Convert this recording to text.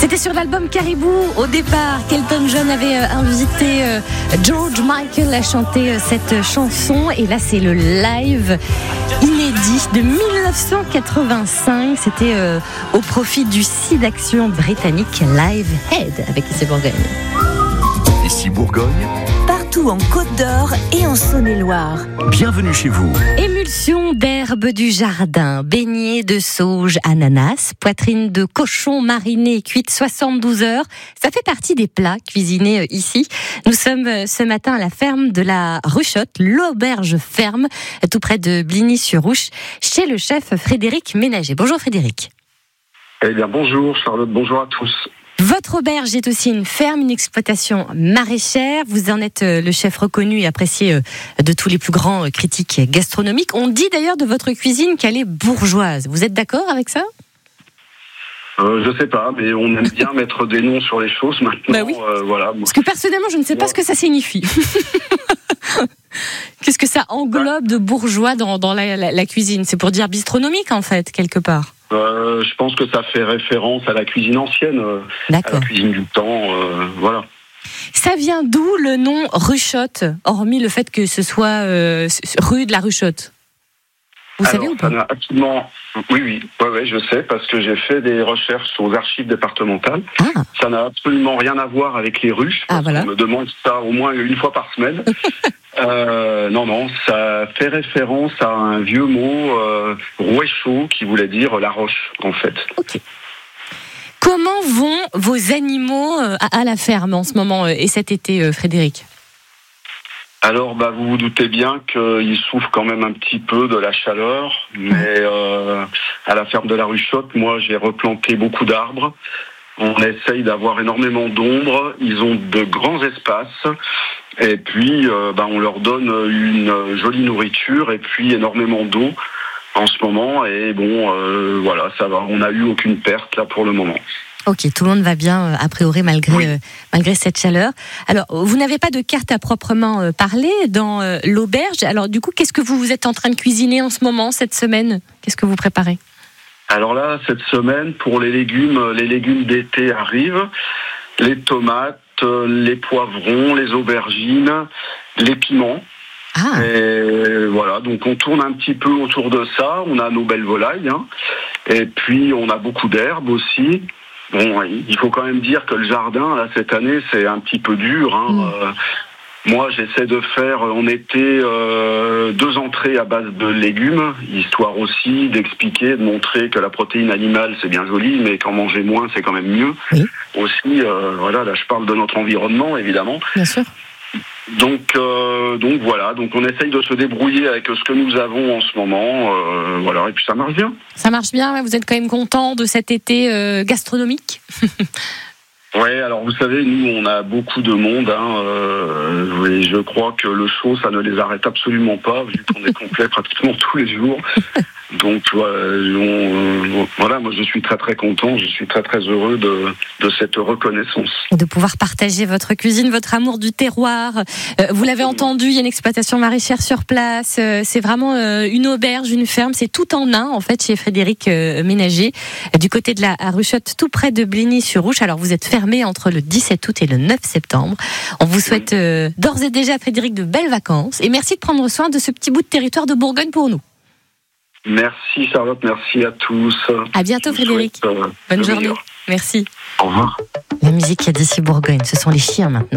C'était sur l'album Caribou. Au départ, Kelton John avait invité George Michael à chanter cette chanson. Et là, c'est le live inédit de 1985. C'était au profit du site d'action britannique Live Aid avec Ici Bourgogne. Ici Bourgogne, partout en Côte d'Or et en Saône-et-Loire. bienvenue chez vous. Émulsion d'herbes du jardin, beignets de sauge, ananas, poitrine de cochon marinée cuite 72 heures. Ça fait partie des plats cuisinés ici. Nous sommes ce matin à la ferme de la Ruchotte, l'auberge ferme, tout près de Bligny-sur-Ouche, chez le chef Frédéric Ménager. Bonjour Frédéric. Eh bien bonjour Charlotte, bonjour à tous. Votre auberge est aussi une ferme, une exploitation maraîchère. Vous en êtes le chef reconnu et apprécié de tous les plus grands critiques gastronomiques. On dit d'ailleurs de votre cuisine qu'elle est bourgeoise. Vous êtes d'accord avec ça ? Je sais pas, mais on aime bien mettre des noms sur les choses maintenant. Bah oui. Voilà. Parce que personnellement, je ne sais pas ce que ça signifie. Qu'est-ce que ça englobe de bourgeois dans la cuisine ? C'est pour dire bistronomique en fait, quelque part. Je pense que ça fait référence à la cuisine ancienne, à la cuisine du temps, voilà. Ça vient d'où le nom Ruchotte, hormis le fait que ce soit rue de la Ruchotte ? Vous savez ou pas ? Ça n'a absolument... Oui, je sais, parce que j'ai fait des recherches aux archives départementales. Ah. Ça n'a absolument rien à voir avec les ruches. Voilà. On me demande ça au moins une fois par semaine. Non, ça fait référence à un vieux mot, rouéchaud, qui voulait dire la roche, en fait. Ok. Comment vont vos animaux à la ferme en ce moment et cet été, Frédéric ? Alors, vous vous doutez bien qu'ils souffrent quand même un petit peu de la chaleur, mais à la ferme de la Ruchotte, moi, j'ai replanté beaucoup d'arbres. On essaye d'avoir énormément d'ombre. Ils ont de grands espaces. Et puis, on leur donne une jolie nourriture et puis énormément d'eau en ce moment. Et voilà, ça va. On n'a eu aucune perte là pour le moment. Ok, tout le monde va bien, a priori, malgré cette chaleur. Alors, vous n'avez pas de carte à proprement parler dans l'auberge. Alors, du coup, qu'est-ce que vous êtes en train de cuisiner en ce moment, cette semaine ? Qu'est-ce que vous préparez ? Alors là, cette semaine, pour les légumes d'été arrivent. Les tomates, les poivrons, les aubergines, les piments. Ah. Et voilà, donc on tourne un petit peu autour de ça. On a nos belles volailles. Et puis, on a beaucoup d'herbes aussi. Bon, il faut quand même dire que le jardin, là, cette année, c'est un petit peu dur. Moi, j'essaie de faire en été 2 entrées à base de légumes, histoire aussi d'expliquer, de montrer que la protéine animale, c'est bien joli, mais qu'en manger moins, c'est quand même mieux. Oui. Aussi, voilà, là, je parle de notre environnement, évidemment. Bien sûr. Donc voilà, donc on essaye de se débrouiller avec ce que nous avons en ce moment, voilà, et puis ça marche bien. Ça marche bien, vous êtes quand même content de cet été gastronomique ? Ouais, alors vous savez, nous on a beaucoup de monde, et je crois que le show ça ne les arrête absolument pas, vu qu'on est complet pratiquement tous les jours. Donc voilà, moi je suis très très content, je suis très très heureux de cette reconnaissance. De pouvoir partager votre cuisine, votre amour du terroir. Vous l'avez entendu, il y a une exploitation maraîchère sur place. C'est vraiment une auberge, une ferme. C'est tout en un en fait chez Frédéric Ménager, du côté de la Ruchotte, tout près de Bligny-sur-Ouche. Alors vous êtes fermé entre le 17 août et le 9 septembre. On vous souhaite d'ores et déjà, Frédéric, de belles vacances. Et merci de prendre soin de ce petit bout de territoire de Bourgogne pour nous. Merci Charlotte, merci à tous. À bientôt Frédéric. Bonne journée. Merci. Au revoir. La musique d'Ici Bourgogne, ce sont les chiens maintenant.